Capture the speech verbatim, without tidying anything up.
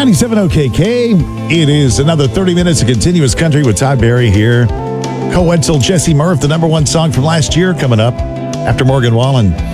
ninety-seven O K K. It is another thirty minutes of continuous country with Todd Barry here. Co-Edsel Jesse Murph, the number one song from last year, coming up after Morgan Wallen.